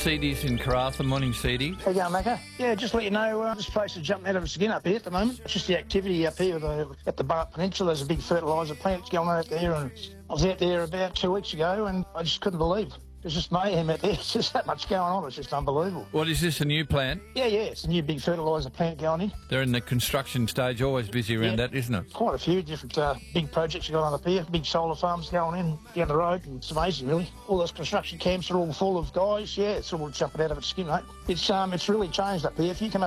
Seedies in Karratha. Morning, Seedy. How you going, Macca? Yeah, just let you know, this place is jumping out of its skin up here at the moment. It's just the activity up here at the Bart Peninsula. There's a big fertiliser plant going on out there, and I was out there about 2 weeks ago, and I just couldn't believe. There's just mayhem out there. There's just that much going on. It's just unbelievable. What is this, a new plant? Yeah, it's a new big fertiliser plant going in. They're in the construction stage, always busy around that, isn't it? Quite a few different big projects going on up here. Big solar farms going in down the road, and it's amazing, really. All those construction camps are all full of guys. Yeah, it's all jumping out of its skin, mate. It's really changed up here. If you come up